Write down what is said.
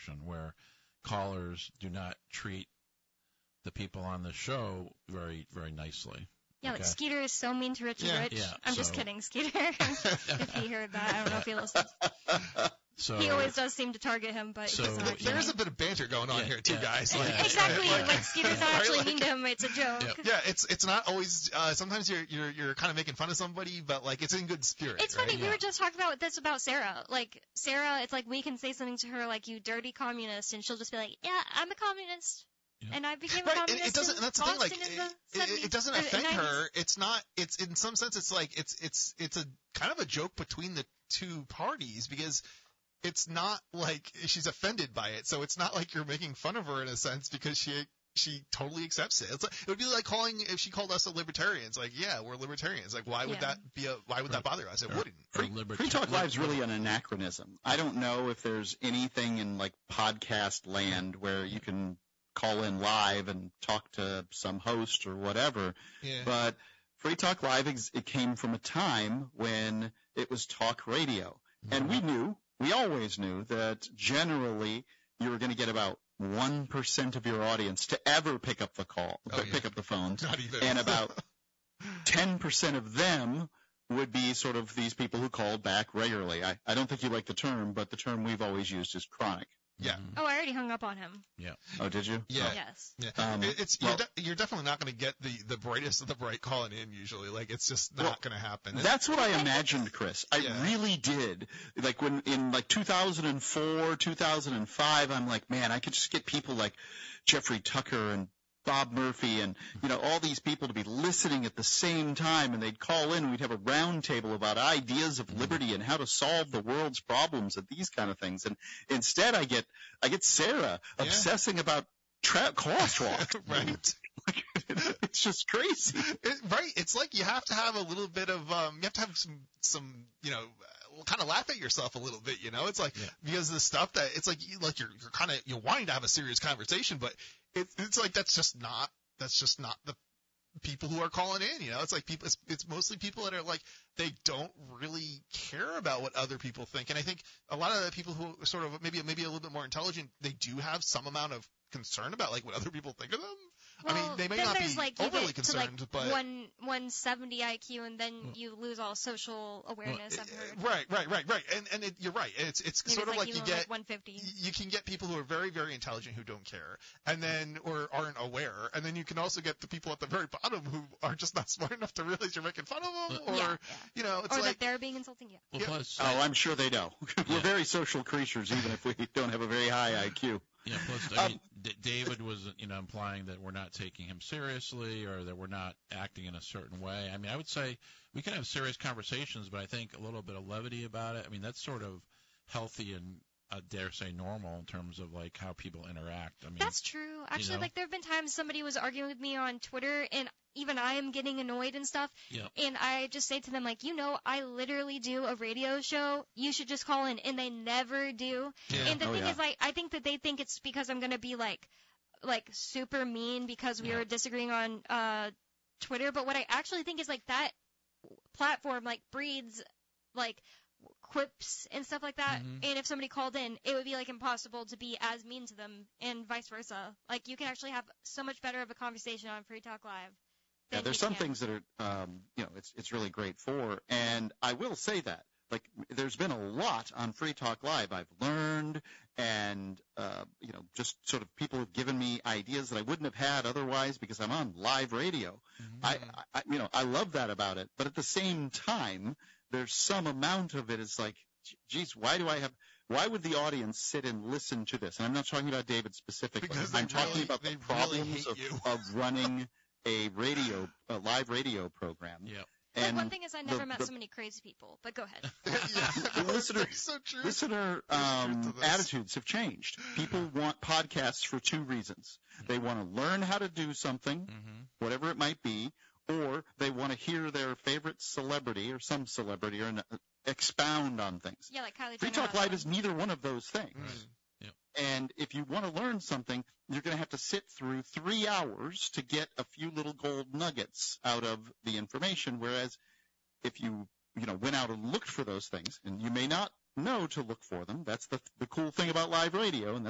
direction where callers do not treat the people on the show very, very nicely. Yeah, okay? like Skeeter is so mean to Richie Rich. Yeah, I'm just kidding, Skeeter. If he heard that, I don't know if he listens. So, he always does seem to target him, but he's not there is a bit of banter going on here too, guys. Exactly. Like Skeeter's not actually mean to him; it's a joke. Yeah, it's not always. Sometimes you're kind of making fun of somebody, but like it's in good spirit. It's funny. We were just talking about this about Sarah. Like Sarah, it's like we can say something to her like "you dirty communist," and she'll just be like, "Yeah, I'm a communist." Yeah. And I became a communist. It doesn't. That's the thing. Like, it doesn't affect 90s. her. It's not. It's in some sense. It's like it's a kind of a joke between the two parties because it's not like she's offended by it. So it's not like you're making fun of her in a sense because she totally accepts it. It's like, it would be like if she called us a libertarians. Like, yeah, we're libertarians. Like, why would that bother us? It wouldn't. Free Talk Live is really an anachronism. I don't know if there's anything in like podcast land where you can call in live and talk to some host or whatever. Yeah. But Free Talk Live, it came from a time when it was talk radio. And we always knew that generally you were going to get about 1% of your audience to ever pick up the phone. Not even. And about 10% of them would be sort of these people who called back regularly. I don't think you like the term, but the term we've always used is chronic. Yeah. Oh, I already hung up on him. Yeah. Oh, did you? Yeah. Yes. Yeah. You're definitely not going to get the brightest of the bright calling in usually. Like, it's just not going to happen. That's what I imagined, Chris. I really did. Like, when in like 2004, 2005, I'm like, man, I could just get people like Jeffrey Tucker and Bob Murphy and, all these people to be listening at the same time, and they'd call in, and we'd have a round table about ideas of liberty and how to solve the world's problems and these kind of things. And instead I get Sarah obsessing about crosswalk. Right. It's just crazy. Right. It's like you have to have a little bit of, you have to have some, kind of laugh at yourself a little bit, It's like, because of the stuff that, it's like you're wanting to have a serious conversation, but it's like, that's just not the people who are calling in, It's like it's mostly people that are like, they don't really care about what other people think. And I think a lot of the people who are sort of maybe a little bit more intelligent, they do have some amount of concern about like what other people think of them. Well, I mean, they may not be overly concerned, to but 170 IQ, and then you lose all social awareness. I've heard. Right. And you're right. It's sort of like you get 150. You can get people who are very, very intelligent who don't care, and then or aren't aware, and then you can also get the people at the very bottom who are just not smart enough to realize you're making fun of them, or it's or like that they're being insulting. Well, plus, I'm sure they know. We're very social creatures, even if we don't have a very high IQ. Yeah, plus, I mean, David was, implying that we're not taking him seriously or that we're not acting in a certain way. I mean, I would say we can have serious conversations, but I think a little bit of levity about it. I mean, that's sort of healthy and, I dare say, normal in terms of, like, how people interact. I mean, that's true. Actually, like, there have been times somebody was arguing with me on Twitter, and even I am getting annoyed and stuff. Yeah. And I just say to them, like, I literally do a radio show. You should just call in. And they never do. Yeah. And the thing is, like, I think that they think it's because I'm going to be, like super mean because we were disagreeing on Twitter. But what I actually think is, like, that platform, like, breeds, like, quips and stuff like that. Mm-hmm. And if somebody called in, it would be, like, impossible to be as mean to them and vice versa. Like, you can actually have so much better of a conversation on Free Talk Live. Yeah, there's some things that are, it's really great for, and I will say that, like, there's been a lot on Free Talk Live I've learned, and, just sort of people have given me ideas that I wouldn't have had otherwise because I'm on live radio. Mm-hmm. I love that about it, but at the same time, there's some amount of it is like, geez, why would the audience sit and listen to this? And I'm not talking about David specifically. Because I'm talking about the problems of running a live radio program. Yeah. And one thing is I never met so many crazy people, but go ahead. Listener attitudes have changed. People want podcasts for two reasons. They want to learn how to do something, whatever it might be, or they want to hear their favorite celebrity or some celebrity or expound on things. Yeah, like Kylie Jenner. Free Talk Live is neither one of those things. Right. And if you want to learn something, you're going to have to sit through 3 hours to get a few little gold nuggets out of the information. Whereas if you went out and looked for those things, and you may not know to look for them, that's the cool thing about live radio, and